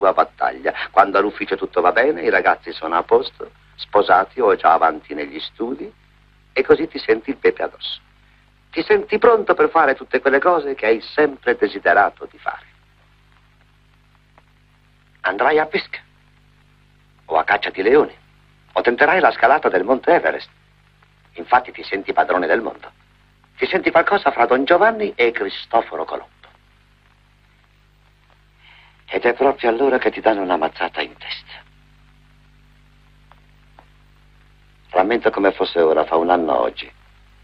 tua battaglia. Quando all'ufficio tutto va bene, i ragazzi sono a posto, sposati o già avanti negli studi, e così ti senti il pepe addosso. Ti senti pronto per fare tutte quelle cose che hai sempre desiderato di fare. Andrai a pesca, o a caccia di leoni, o tenterai la scalata del Monte Everest. Infatti ti senti padrone del mondo. Ti senti qualcosa fra Don Giovanni e Cristoforo Colombo. Ed è proprio allora che ti danno una mazzata in testa. Rammento come fosse ora, fa un anno oggi.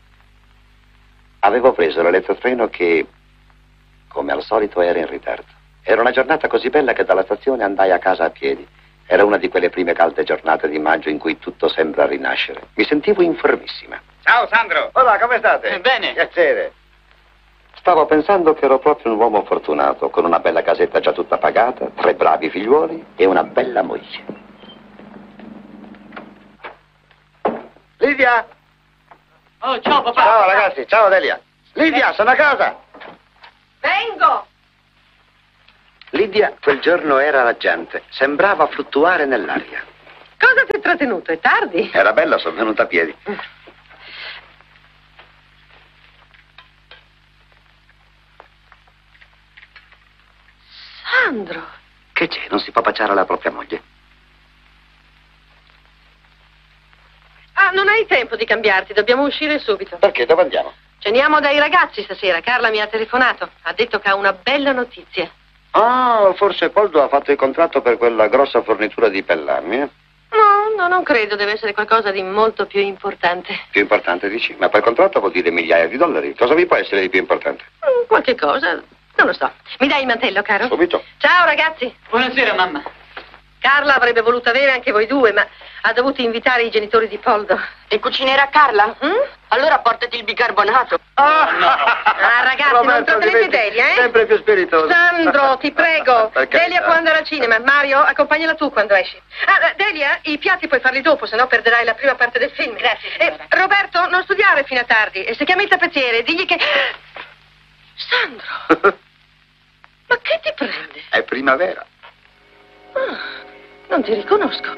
Avevo preso l'elettrotreno che, come al solito, era in ritardo. Era una giornata così bella che dalla stazione andai a casa a piedi. Era una di quelle prime calde giornate di maggio in cui tutto sembra rinascere. Mi sentivo informissima. Ciao, Sandro. Hola, come state? Bene. Piacere. Stavo pensando che ero proprio un uomo fortunato, con una bella casetta già tutta pagata, 3 bravi figliuoli e una bella moglie. Livia! Oh, ciao, papà. Ciao, ragazzi. Ciao, Delia. Livia, sono a casa. Vengo! Lidia quel giorno era raggiante, sembrava fluttuare nell'aria. Cosa ti ha trattenuto? È tardi? Era bella, sono venuta a piedi. Sandro! Che c'è? Non si può baciare la propria moglie? Ah, non hai tempo di cambiarti, dobbiamo uscire subito. Perché? Dove andiamo? Ceniamo dai ragazzi stasera. Carla mi ha telefonato. Ha detto che ha una bella notizia. Ah, forse Poldo ha fatto il contratto per quella grossa fornitura di pellarmi, eh? No, non credo. Deve essere qualcosa di molto più importante. Più importante, dici? Ma quel contratto vuol dire migliaia di dollari. Cosa vi può essere di più importante? Qualche cosa. Non lo so. Mi dai il mantello, caro? Subito. Ciao, ragazzi. Buonasera, mamma. Carla avrebbe voluto avere anche voi due, ma ha dovuto invitare i genitori di Poldo. E cucinerà Carla? Allora portati il bicarbonato. Ah, ragazzi, non Roberto, trattenete diventi Delia, eh? sempre più spiritoso. Sandro, ti prego. Per carità. Delia può andare al cinema. Mario, accompagnala tu quando esci. Ah, Delia, i piatti puoi farli dopo, sennò perderai la prima parte del film. Grazie. Roberto, non studiare fino a tardi. E se chiami il tappezziere, digli che... Sandro! Ma che ti prende? È primavera. Non ti riconosco.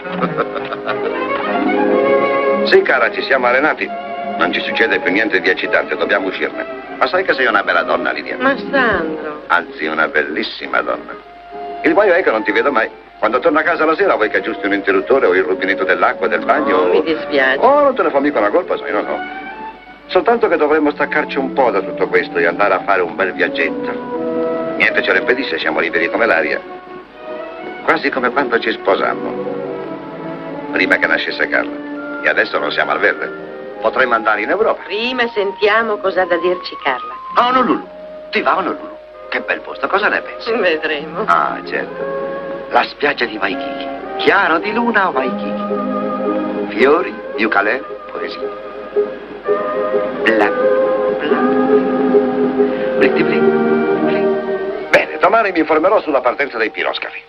Sì, cara, ci siamo allenati. Non ci succede più niente di eccitante, dobbiamo uscirne. Ma sai che sei una bella donna, Lidia? Ma Sandro... Anzi, una bellissima donna. Il guaio è che non ti vedo mai. Quando torno a casa la sera vuoi che aggiusti un interruttore o il rubinetto dell'acqua, del bagno? Oh, mi dispiace. Oh, non te ne fa mica una colpa, sai, no. Soltanto che dovremmo staccarci un po' da tutto questo e andare a fare un bel viaggetto. Niente ce lo impedisce, siamo liberi come l'aria. Quasi come quando ci sposammo. Prima che nascesse Carla. E adesso non siamo al verde. Potremmo andare in Europa. Prima sentiamo cosa ha da dirci Carla. A Honolulu. Ti va a Honolulu? Che bel posto, cosa ne pensi? Vedremo. Ah, certo. La spiaggia di Waikiki. Chiaro di luna a Waikiki. Fiori, ukulele, poesia. Bla, bla. Blitti, bli, bli. Bene, domani mi informerò sulla partenza dei piroscafi.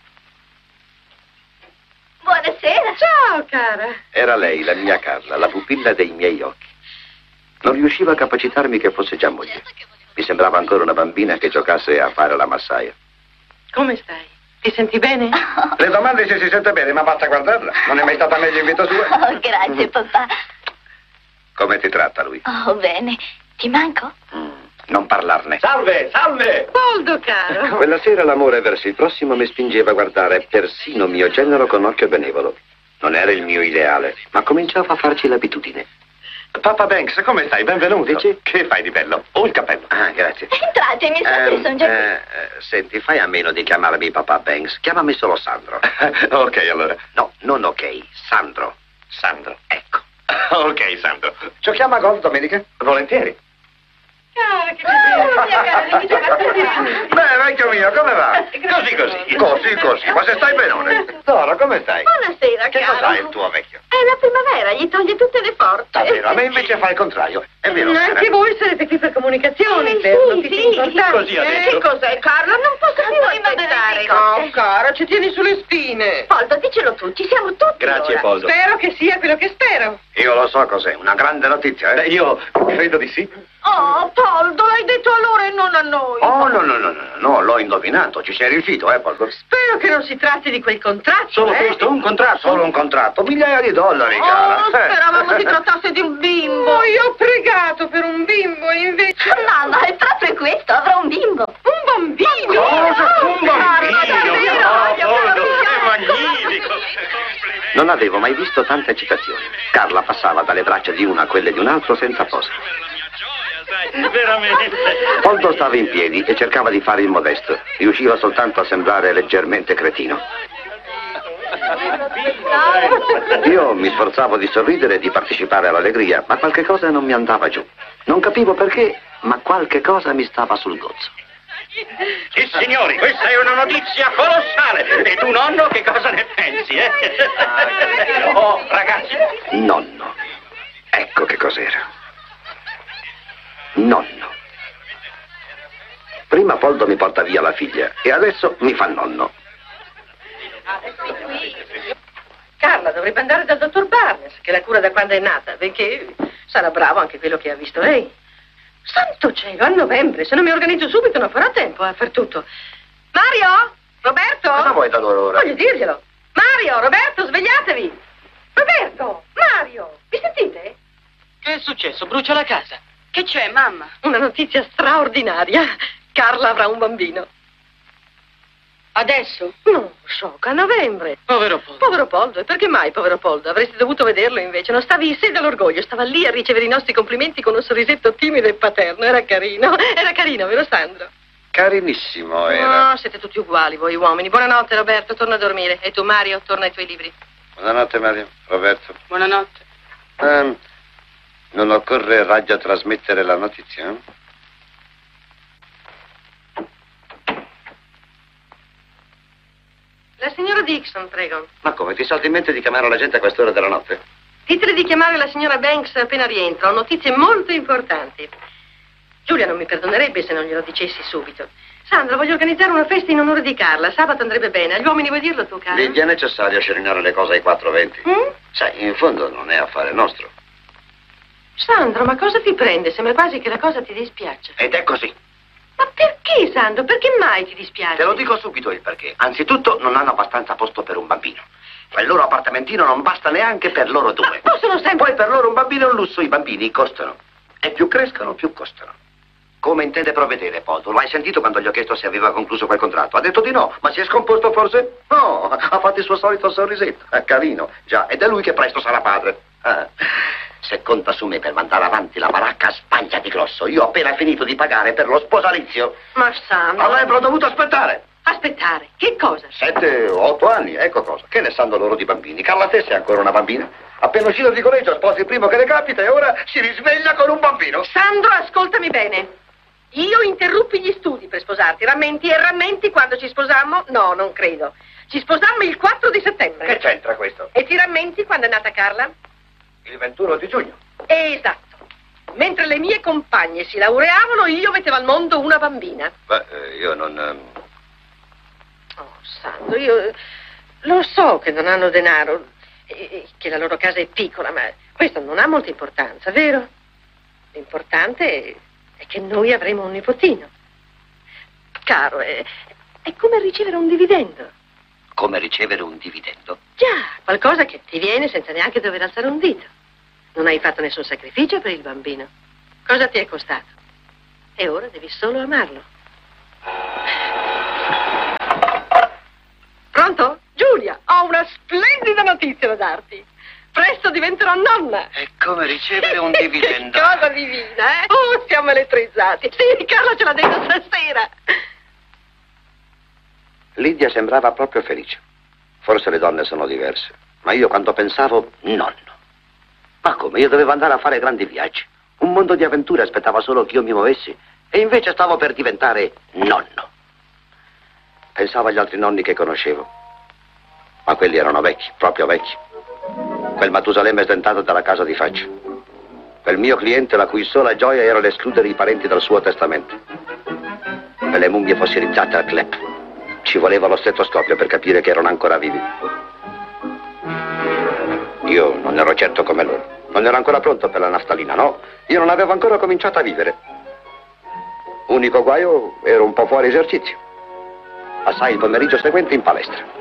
Buonasera. Ciao, cara. Era lei, la mia Carla, la pupilla dei miei occhi. Non riuscivo a capacitarmi che fosse già moglie. Mi sembrava ancora una bambina che giocasse a fare la massaia. Come stai? Ti senti bene? Le domande se si sente bene, ma basta guardarla. Non è mai stata meglio in vita sua? Oh, grazie, papà. Come ti tratta lui? Oh, bene. Ti manco? Non parlarne. Salve, salve. Poldo, caro. Quella sera l'amore verso il prossimo mi spingeva a guardare persino mio genero con occhio benevolo. Non era il mio ideale, ma cominciava a farci l'abitudine. Papa Banks, come stai? Benvenuto. Dici? Che fai di bello? Ho il cappello. Ah, grazie. Entrate, i miei sguardi sono già qui. Senti, fai a meno di chiamarmi Papa Banks. Chiamami solo Sandro. Ok, allora. No, non ok, Sandro. Sandro. Ecco. Ok, Sandro. Giochiamo a golf domenica? Volentieri. Cara, che piacere. Beh, vecchio mio, come va? Così, così. Così, ma se stai benone. Doro, come stai? Buonasera, Che caro. cos'ha il tuo vecchio? È la primavera, gli toglie tutte le forze. Davvero, a me invece fa il contrario. È vero, Anche cara? voi sarete qui per comunicazioni, per sì, notizie sì. importanti. Così ha detto. Che cos'è, Carla? Non posso più Voi va bene, aspettare. ricotte. No, cara, ci tieni sulle spine. Poldo, dicelo tu, ci siamo tutti Grazie, ora. Poldo. Spero che sia quello che spero. Io lo so cos'è, una grande notizia, Beh, io credo di sì. Oh, Poldo, l'hai detto a loro e non a noi. Oh, no, l'ho indovinato. Ci sei riuscito, Poldo? Spero che non si tratti di quel contratto, Solo questo, un contratto? Solo un contratto, migliaia di dollari, Oh, cara. speravamo si trattasse di un bimbo. Oh, io ho pregato per un bimbo e invece... Mamma, è proprio questo, avrò un bimbo. Un bambino? Cosa? Un bambino? Poldo, è magnifico. Non avevo mai visto tanta eccitazione. Carla passava dalle braccia di una a quelle di un altro senza posa. Veramente. Poldo stava in piedi e cercava di fare il modesto. Riusciva soltanto a sembrare leggermente cretino. Io mi sforzavo di sorridere e di partecipare all'allegria, ma qualche cosa non mi andava giù. Non capivo perché, ma qualche cosa mi stava sul gozzo. Sì, signori, questa è una notizia colossale. E tu, nonno, che cosa ne pensi, Oh, ragazzi. Nonno. Ecco che cos'era. Nonno. Prima Poldo mi porta via la figlia e adesso mi fa nonno. Carla, dovrebbe andare dal dottor Barnes, che la cura da quando è nata, perché sarà bravo anche quello che ha visto lei. Santo cielo, a novembre, se non mi organizzo subito non farà tempo a far tutto. Mario? Roberto? Cosa vuoi da loro ora? Voglio dirglielo. Mario, Roberto, svegliatevi! Roberto, Mario, mi sentite? Che è successo? Brucia la casa. Che c'è, mamma? Una notizia straordinaria. Carla avrà un bambino. Adesso? Non lo so, a novembre. Povero Poldo. Povero Poldo, e perché mai povero Poldo? Avresti dovuto vederlo invece, non stavi in sede all'orgoglio, stava lì a ricevere i nostri complimenti con un sorrisetto timido e paterno, era carino, vero Sandro? Carinissimo No, siete tutti uguali voi uomini. Buonanotte Roberto, torna a dormire. E tu Mario, torna ai tuoi libri. Buonanotte Mario. Roberto. Buonanotte. Non occorre radiotrasmettere la notizia? La signora Dixon, prego. Ma come, ti salti in mente di chiamare la gente a quest'ora della notte? Ditele di chiamare la signora Banks appena rientra, ho notizie molto importanti. Giulia non mi perdonerebbe se non glielo dicessi subito. Sandra, voglio organizzare una festa in onore di Carla. Sabato andrebbe bene. Agli uomini vuoi dirlo tu, Carla? Lidia, è necessario scelinare le cose ai 4:20. Sai, in fondo non è affare nostro. Sandro, ma cosa ti prende? Sembra quasi che la cosa ti dispiaccia. Ed è così. Ma perché, Sandro? Perché mai ti dispiace? Te lo dico subito il perché. Anzitutto non hanno abbastanza posto per un bambino. Quel loro appartamentino non basta neanche per loro due. Ma possono sempre... Poi per loro un bambino è un lusso, i bambini costano. E più crescono, più costano. Come intende provvedere, Poldo? Lo hai sentito quando gli ho chiesto se aveva concluso quel contratto? Ha detto di no, ma si è scomposto forse? No, ha fatto il suo solito sorrisetto. È carino, già, ed è lui che presto sarà padre. Se conta su me per mandare avanti la baracca, sbaglia di grosso. Io ho appena finito di pagare per lo sposalizio. Ma Sandro... Avrebbero dovuto aspettare. Aspettare? Che cosa? 7 o 8 anni, ecco cosa. Che ne sanno loro di bambini? Carla stessa è ancora una bambina. Appena uscita di collegio sposa il primo che le capita e ora si risveglia con un bambino. Sandro, ascoltami bene. Io interruppi gli studi per sposarti. Rammenti quando ci sposammo? No, non credo. Ci sposammo il 4 di settembre. Che c'entra questo? E ti rammenti quando è nata Carla? Il 21 di giugno. Esatto. Mentre le mie compagne si laureavano, io mettevo al mondo una bambina. Beh, io non... Oh, Sandro, io lo so che non hanno denaro e che la loro casa è piccola, ma questo non ha molta importanza, vero? L'importante è che noi avremo un nipotino. Caro, è come ricevere un dividendo. Come ricevere un dividendo? Già, qualcosa che ti viene senza neanche dover alzare un dito. Non hai fatto nessun sacrificio per il bambino. Cosa ti è costato? E ora devi solo amarlo. Pronto? Giulia, ho una splendida notizia da darti. Presto diventerò nonna. È come ricevere un dividendo. Che cosa divina, eh? Oh, siamo elettrizzati. Sì, Carla ce l'ha detto stasera. Lidia sembrava proprio felice. Forse le donne sono diverse, ma io quando pensavo nonno. Ma come? Io dovevo andare a fare grandi viaggi. Un mondo di avventure aspettava solo che io mi muovessi e invece stavo per diventare nonno. Pensavo agli altri nonni che conoscevo, ma quelli erano vecchi, proprio vecchi. Quel Matusalemme sdentato dalla casa di faccia. Quel mio cliente la cui sola gioia era l'escludere i parenti dal suo testamento. Quelle mummie fossilizzate al club. Ci voleva lo stetoscopio per capire che erano ancora vivi. Io non ero certo come loro. Non ero ancora pronto per la naftalina, no? Io non avevo ancora cominciato a vivere. Unico guaio, ero un po' fuori esercizio. Passai il pomeriggio seguente in palestra.